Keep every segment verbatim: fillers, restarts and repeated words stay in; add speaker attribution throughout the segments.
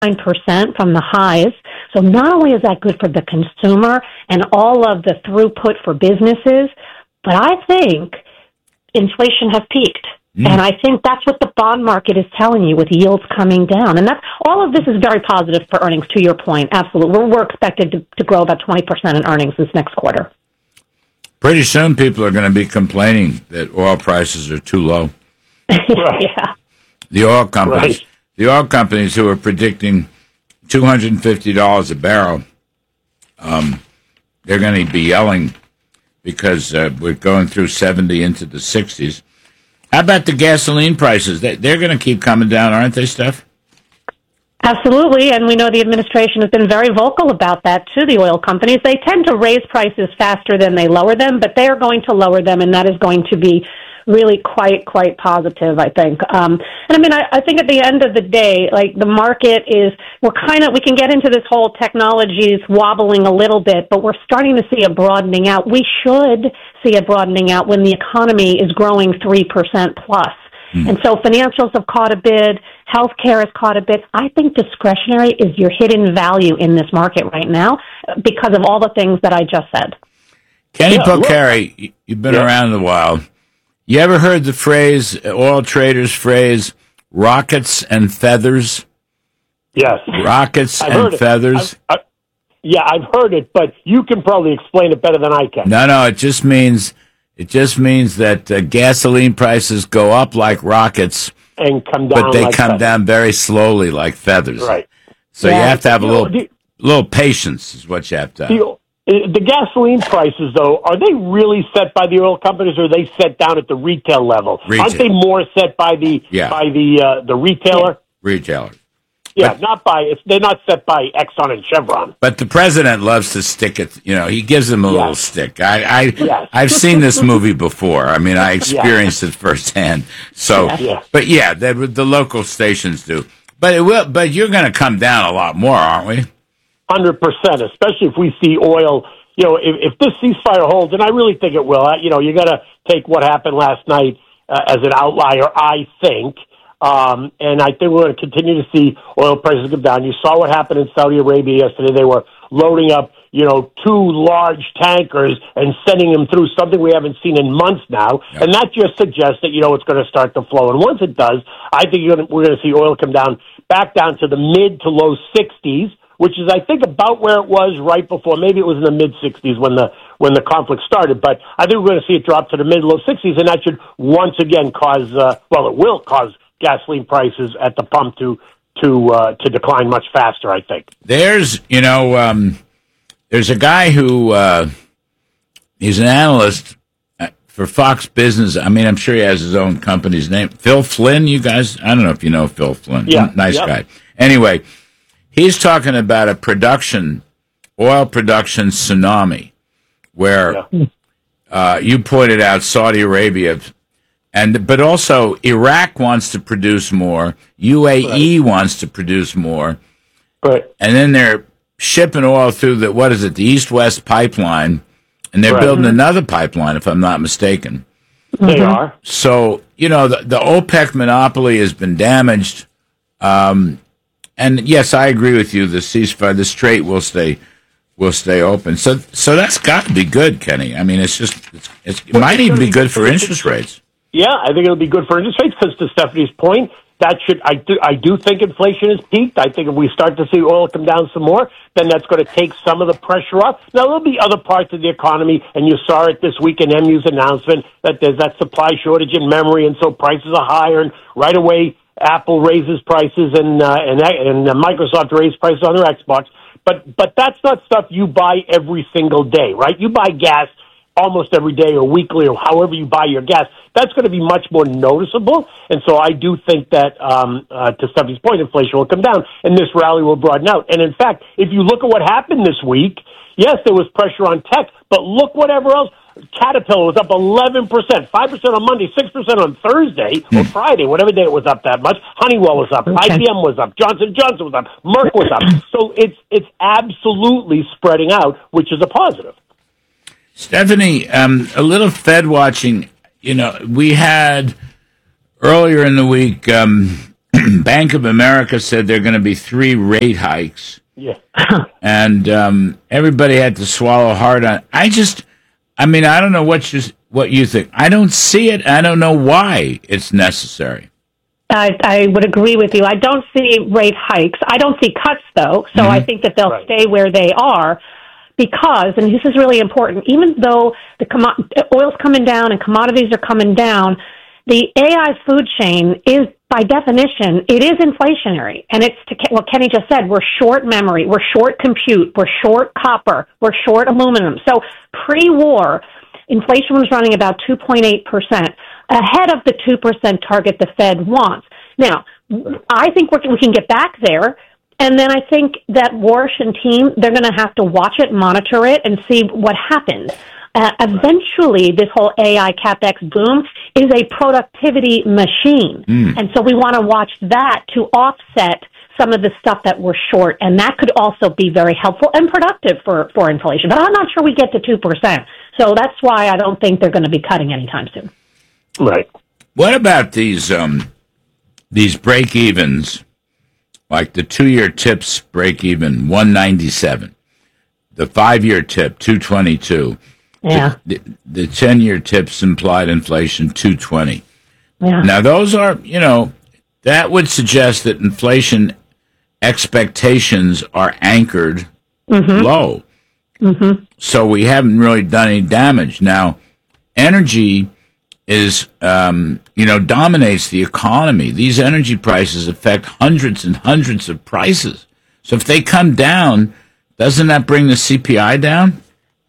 Speaker 1: nine percent from the highs. So not only is that good for the consumer and all of the throughput for businesses, but I think inflation has peaked. Mm. And I think that's what the bond market is telling you with yields coming down. And that's all of this is very positive for earnings, to your point. Absolutely. We're, we're expected to, to grow about twenty percent in earnings this next quarter.
Speaker 2: Pretty soon people are going to be complaining that oil prices are too low.
Speaker 1: Right. Yeah.
Speaker 2: The oil companies,
Speaker 3: right.
Speaker 2: the oil companies who are predicting two hundred fifty dollars a barrel, um, they're going to be yelling because uh, we're going through seventy into the sixties. How about the gasoline prices? They, they're going to keep coming down, aren't they, Steph?
Speaker 1: Absolutely, and we know the administration has been very vocal about that to the oil companies. They tend to raise prices faster than they lower them, but they are going to lower them, and that is going to be really quite, quite positive, I think. Um, and I mean, I, I think at the end of the day, like the market is, we're kind of, we can get into this whole technologies wobbling a little bit, but we're starting to see a broadening out. We should see a broadening out when the economy is growing three percent plus. Mm. And so financials have caught a bid, healthcare has caught a bid. I think discretionary is your hidden value in this market right now because of all the things that I just said.
Speaker 2: Kenny
Speaker 3: Yeah,
Speaker 2: Pocari, you've been
Speaker 3: yeah.
Speaker 2: around a while. You ever heard the phrase, oil traders phrase, rockets and feathers?
Speaker 3: Yes.
Speaker 2: Rockets
Speaker 3: I've
Speaker 2: and
Speaker 3: heard it.
Speaker 2: feathers?
Speaker 3: I, I, yeah, I've heard it, but you can probably explain it better than I can.
Speaker 2: No, no, it just means it just means that uh, gasoline prices go up like rockets,
Speaker 3: and come down,
Speaker 2: but they
Speaker 3: like
Speaker 2: come
Speaker 3: feathers.
Speaker 2: down very slowly like feathers.
Speaker 3: Right.
Speaker 2: So
Speaker 1: Yeah.
Speaker 2: you have to have a
Speaker 3: You know,
Speaker 2: little
Speaker 3: the-
Speaker 2: little patience is what you have to have.
Speaker 3: The, the gasoline prices, though, are they really set by the oil companies, or are they set down at the retail level?
Speaker 2: Retail.
Speaker 3: Aren't they more set by the
Speaker 2: Yeah.
Speaker 3: by the uh, the retailer?
Speaker 2: Retailer.
Speaker 3: Yeah,
Speaker 2: But-
Speaker 3: not by. It's, they're not set by Exxon and Chevron.
Speaker 2: But the president loves to stick it. You know, he gives them a
Speaker 3: Yes.
Speaker 2: little stick. I, I,
Speaker 3: Yes.
Speaker 2: I've seen this movie before. I mean, I experienced it firsthand. So,
Speaker 3: Yeah.
Speaker 2: but yeah, the, the local stations do. But it will. But you're going to come down a lot more, aren't we?
Speaker 3: Hundred percent, especially if we see oil. You know, if, if this ceasefire holds, and I really think it will. You know, you got to take what happened last night uh, as an outlier. I think. Um, and I think we're going to continue to see oil prices go down. You saw what happened in Saudi Arabia yesterday. They were loading up, you know, two large tankers and sending them through something we haven't seen in months now.
Speaker 2: Yep.
Speaker 3: And that just suggests that, you know, it's going to start to flow. And once it does, I think you're going to, we're going to see oil come down back down to the mid to low sixties, which is, I think, about where it was right before. Maybe it was in the mid sixties when the when the conflict started. But I think we're going to see it drop to the mid low sixties, and that should once again cause, uh, well, it will cause gasoline prices at the pump to to uh, to decline much faster, I think.
Speaker 2: There's, you know, um, there's a guy who uh, he's an analyst for Fox Business. I mean, I'm sure he has his own company's name. Phil Flynn, you guys, I don't know if you know Phil Flynn.
Speaker 3: Yeah,
Speaker 2: Nice
Speaker 3: yep.
Speaker 2: guy. Anyway, he's talking about a production, oil production tsunami, where
Speaker 3: Yeah.
Speaker 2: uh, you pointed out Saudi Arabia. And but also Iraq wants to produce more. U A E
Speaker 3: Right.
Speaker 2: wants to produce more,
Speaker 3: Right.
Speaker 2: and then they're shipping oil through the what is it, the East-West pipeline, and they're
Speaker 3: Right.
Speaker 2: building another pipeline, if I'm not mistaken.
Speaker 3: They
Speaker 1: Mhm.
Speaker 3: are.
Speaker 2: So you know the, the OPEC monopoly has been damaged, um, and yes, I agree with you. The ceasefire, the Strait will stay will stay open. So so that's got to be good, Kenny. I mean, it's just it's, it's, it might even be good for interest rates.
Speaker 3: Yeah, I think it'll be good for interest rates because, to Stephanie's point, that should I do I do think inflation has peaked. I think if we start to see oil come down some more, then that's going to take some of the pressure off. Now there'll be other parts of the economy, and you saw it this week in M U's announcement that there's that supply shortage in memory, and so prices are higher. And right away, Apple raises prices, and uh, and and uh, Microsoft raised prices on their Xbox. But but that's not stuff you buy every single day, right? You buy gas almost every day or weekly or however you buy your gas. That's going to be much more noticeable. And so I do think that, um, uh, to Stephanie's point, inflation will come down and this rally will broaden out. And in fact, if you look at what happened this week, yes, there was pressure on tech, but look whatever else. Caterpillar was up eleven percent, five percent on Monday, six percent on Thursday or Friday, whatever day it was up that much. Honeywell was up,
Speaker 1: Okay.
Speaker 3: I B M was up, Johnson and Johnson was up, Merck was up. So it's it's absolutely spreading out, which is a positive.
Speaker 2: Stephanie, um, a little Fed watching. You know, we had earlier in the week, um, Bank of America said there are going to be three rate hikes.
Speaker 3: Yeah.
Speaker 2: and um, everybody had to swallow hard on. I just, I mean, I don't know what you what you think. I don't see it. I don't know why it's necessary.
Speaker 1: I, I would agree with you. I don't see rate hikes. I don't see cuts, though. So mm-hmm. I think that they'll right. stay where they are because, and this is really important, even though the com- oil's coming down and commodities are coming down, the A I food chain is, by definition, it is inflationary. And it's to what Kenny just said. We're short memory. We're short compute. We're short copper. We're short aluminum. So pre-war, inflation was running about two point eight percent, ahead of the two percent target the Fed wants. Now, I think we're, we can get back there, and then I think that Warsh and team, they're going to have to watch it, monitor it, and see what happens. Uh, eventually, this whole A I CapEx boom is a productivity machine, mm. and so we want to watch that to offset some of the stuff that we're short, and that could also be very helpful and productive for, for inflation. But I'm not sure we get to two percent, so that's why I don't think they're going to be cutting anytime soon.
Speaker 3: Right.
Speaker 2: What about these um, these break-evens, like the two-year tips break-even, one ninety-seven, the five-year tip, two twenty-two,
Speaker 1: yeah.
Speaker 2: the, the, the ten-year tips implied inflation, two twenty.
Speaker 1: Yeah.
Speaker 2: Now, those are, you know, that would suggest that inflation expectations are anchored mm-hmm. low. Mm-hmm. So we haven't really done any damage. Now, energy is, um, you know, dominates the economy. These energy prices affect hundreds and hundreds of prices. So if they come down, doesn't that bring the C P I down?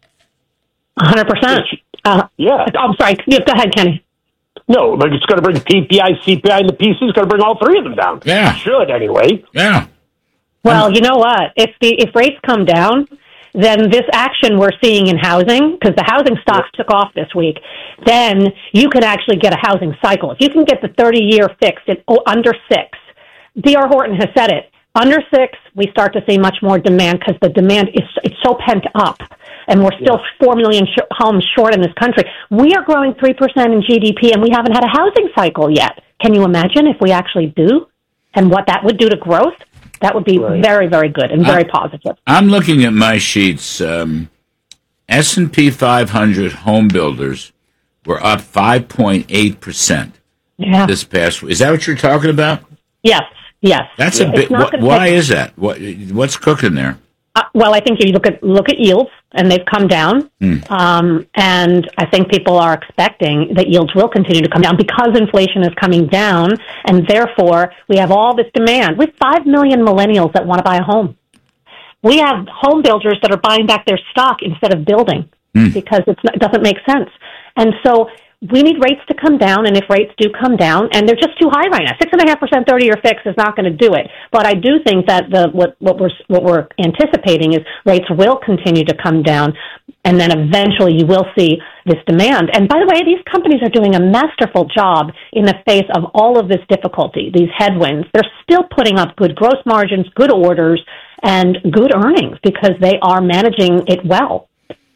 Speaker 1: one hundred percent. Uh,
Speaker 3: yeah.
Speaker 1: I'm sorry. Go ahead, Kenny.
Speaker 3: No, like it's going to bring P P I, C P I, and the P C is going to bring all three of them down.
Speaker 2: Yeah.
Speaker 3: It should, anyway.
Speaker 2: Yeah.
Speaker 1: Well, um, you know what? If the if rates come down, then this action we're seeing in housing, because the housing stocks took off this week, then you could actually get a housing cycle. If you can get the thirty-year fixed at oh, under six, D R Horton has said it, under six, we start to see much more demand because the demand is it's so pent up, and we're still yeah. four million sh- homes short in this country. We are growing three percent in G D P, and we haven't had a housing cycle yet. Can you imagine if we actually do, and what that would do to growth? That would be right. very, very good and very
Speaker 2: I,
Speaker 1: positive.
Speaker 2: I'm looking at my sheets. Um, S and P five hundred home builders were up five point eight percent
Speaker 1: yeah.
Speaker 2: this past week. Is that what you're talking about?
Speaker 1: Yes, yes.
Speaker 2: That's
Speaker 1: yeah.
Speaker 2: a bit. Wh- why take, is that? What, what's cooking there?
Speaker 1: Uh, well, I think you look at look at yields, and they've come down. Mm. Um, and I think people are expecting that yields will continue to come down because inflation is coming down, and therefore we have all this demand. We have five million millennials that want to buy a home. We have home builders that are buying back their stock instead of building mm. because it's not, it doesn't make sense. And so we need rates to come down, and if rates do come down, and they're just too high right now, six and a half percent thirty-year fix is not going to do it. But I do think that the what, what we're what we're anticipating is rates will continue to come down, and then eventually you will see this demand. And by the way, these companies are doing a masterful job in the face of all of this difficulty, these headwinds. They're still putting up good gross margins, good orders, and good earnings because they are managing it well.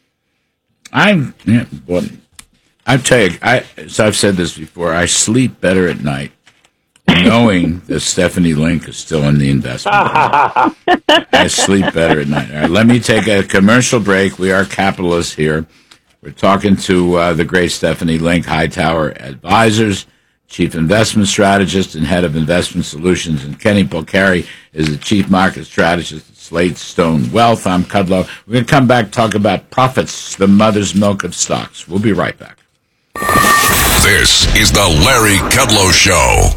Speaker 2: I'm yeah, well, I tell you, I, as I've said this before, I sleep better at night knowing that Stephanie Link is still in the investment. I sleep better at night. All right, let me take a commercial break. We are capitalists here. We're talking to uh, the great Stephanie Link, Hightower Advisors, Chief Investment Strategist and Head of Investment Solutions, and Kenny Polcari is the Chief Market Strategist at Slate Stone Wealth. I'm Kudlow. We're going to come back and talk about profits, the mother's milk of stocks. We'll be right back.
Speaker 4: This is the Larry Kudlow Show.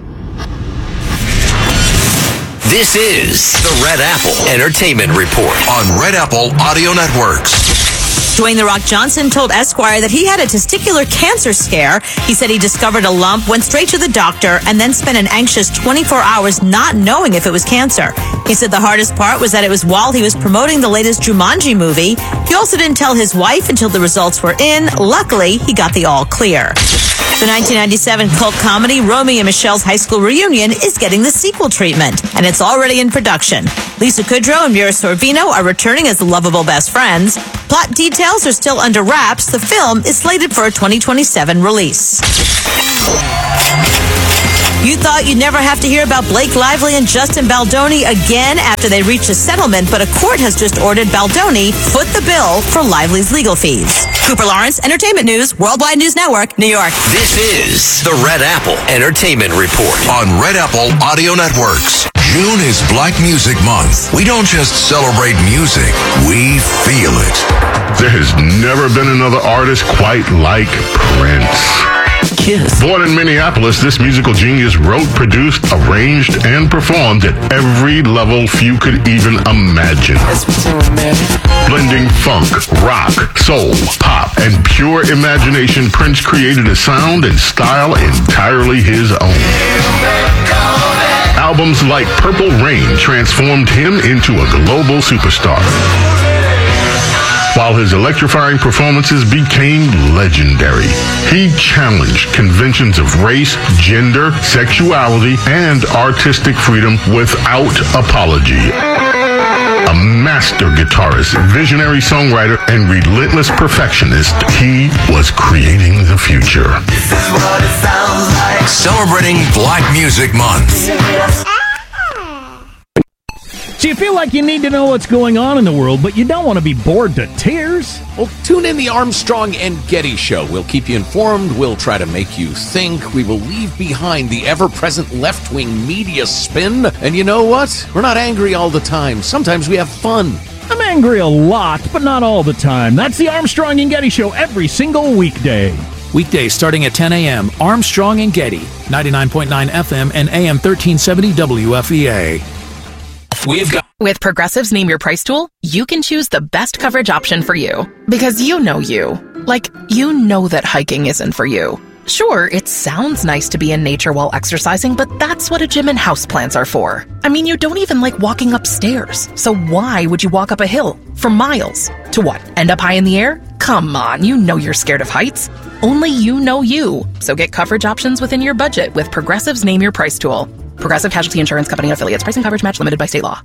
Speaker 4: This is the Red Apple Entertainment Report on Red Apple Audio Networks.
Speaker 5: Dwayne "The Rock" Johnson told Esquire that he had a testicular cancer scare. He said he discovered a lump, went straight to the doctor, and then spent an anxious twenty-four hours not knowing if it was cancer. He said the hardest part was that it was while he was promoting the latest Jumanji movie. He also didn't tell his wife until the results were in. Luckily, he got the all clear. The nineteen ninety-seven cult comedy Romy and Michelle's High School Reunion is getting the sequel treatment, and it's already in production. Lisa Kudrow and Mira Sorvino are returning as the lovable best friends. Plot details are still under wraps. The film is slated for a twenty twenty-seven release. You thought you'd never have to hear about Blake Lively and Justin Baldoni again after they reached a settlement, but a court has just ordered Baldoni foot the bill for Lively's legal fees. Cooper Lawrence, Entertainment News, Worldwide News Network, New York.
Speaker 4: This is the Red Apple Entertainment Report on Red Apple Audio Networks. June is Black Music Month. We don't just celebrate music, we feel it.
Speaker 6: There has never been another artist quite like Prince.
Speaker 7: Kiss.
Speaker 6: Born in Minneapolis, this musical genius wrote, produced, arranged, and performed at every level few could even imagine. Blending funk, rock, soul, pop, and pure imagination, Prince created a sound and style entirely his own. Albums like Purple Rain transformed him into a global superstar, while his electrifying performances became legendary. He challenged conventions of race, gender, sexuality, and artistic freedom without apology. A master guitarist, visionary songwriter, and relentless perfectionist, he was creating the future.
Speaker 4: This is what it sounds like. Celebrating Black Music Month.
Speaker 8: So you feel like you need to know what's going on in the world, but you don't want to be bored to tears?
Speaker 9: Well, tune in the Armstrong and Getty Show. We'll keep you informed. We'll try to make you think. We will leave behind the ever-present left-wing media spin. And you know what? We're not angry all the time. Sometimes we have fun.
Speaker 8: I'm angry a lot, but not all the time. That's the Armstrong and Getty Show every single weekday.
Speaker 10: Weekdays starting at ten a.m. Armstrong and Getty, ninety-nine point nine F M and A M thirteen seventy W F E A.
Speaker 9: We've got...
Speaker 11: With Progressive's Name Your Price tool, you can choose the best coverage option for you. Because you know you. Like, you know that hiking isn't for you. Sure, it sounds nice to be in nature while exercising, but that's what a gym and houseplants are for. I mean, you don't even like walking upstairs. So why would you walk up a hill for miles? To what, end up high in the air? Come on, you know you're scared of heights. Only you know you. So get coverage options within your budget with Progressive's Name Your Price tool. Progressive Casualty Insurance Company and affiliates. Pricing coverage match limited by state law.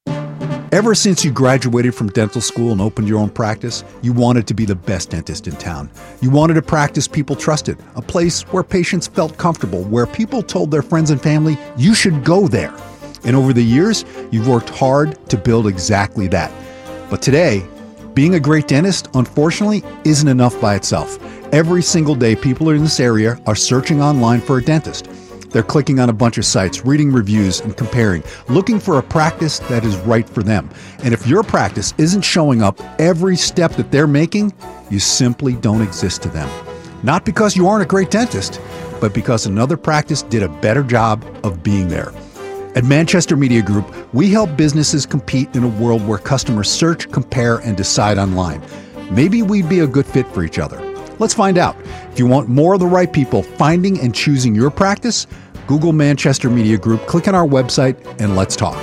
Speaker 12: Ever since you graduated from dental school and opened your own practice, you wanted to be the best dentist in town. You wanted a practice people trusted, a place where patients felt comfortable, where people told their friends and family, you should go there. And over the years, you've worked hard to build exactly that. But today, being a great dentist, unfortunately, isn't enough by itself. Every single day, people in this area are searching online for a dentist. They're clicking on a bunch of sites, reading reviews and comparing, looking for a practice that is right for them. And if your practice isn't showing up every step that they're making, you simply don't exist to them. Not because you aren't a great dentist, but because another practice did a better job of being there. At Manchester Media Group, we help businesses compete in a world where customers search, compare, and decide online. Maybe we'd be a good fit for each other. Let's find out. If you want more of the right people finding and choosing your practice, Google Manchester Media Group, click on our website, and let's talk.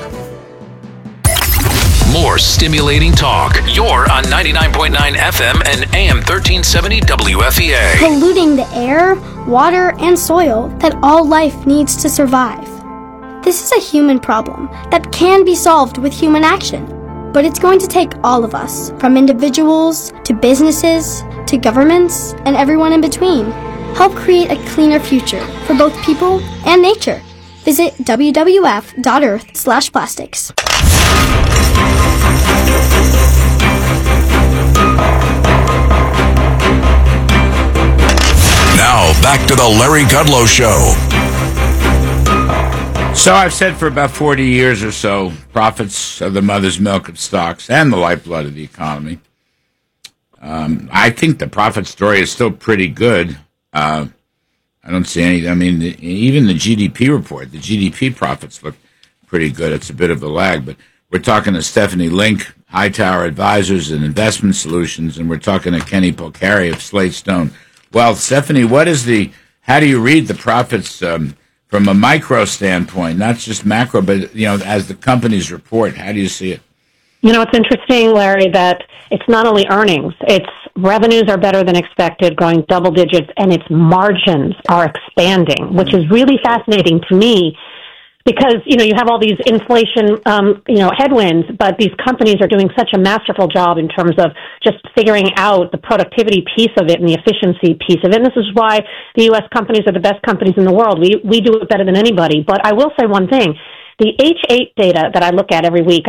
Speaker 10: More stimulating talk. You're on ninety-nine point nine F M and A M thirteen seventy W F E A.
Speaker 13: Polluting the air, water, and soil that all life needs to survive. This is a human problem that can be solved with human action. But it's going to take all of us, from individuals to businesses to governments and everyone in between. Help create a cleaner future for both people and nature. Visit w w f dot earth slash plastics.
Speaker 4: Now, back to the Larry Kudlow Show.
Speaker 2: So I've said for about forty years or so, profits are the mother's milk of stocks and the lifeblood of the economy. Um, I think the profit story is still pretty good. Uh, I don't see any, I mean, the, even the G D P report, the G D P profits look pretty good. It's a bit of a lag, but we're talking to Stephanie Link, Hightower Advisors and Investment Solutions, and we're talking to Kenny Polcari of Slate Stone. Well, Stephanie, what is the, how do you read the profits um, from a micro standpoint, not just macro, but, you know, as the companies report, how do you see it?
Speaker 1: You know, it's interesting, Larry, that it's not only earnings, it's revenues are better than expected, growing double digits, and its margins are expanding, which is really fascinating to me because, you know, you have all these inflation, um, you know, headwinds, but these companies are doing such a masterful job in terms of just figuring out the productivity piece of it and the efficiency piece of it. And this is why the U S companies are the best companies in the world. We we do it better than anybody. But I will say one thing. The H eight data that I look at every week,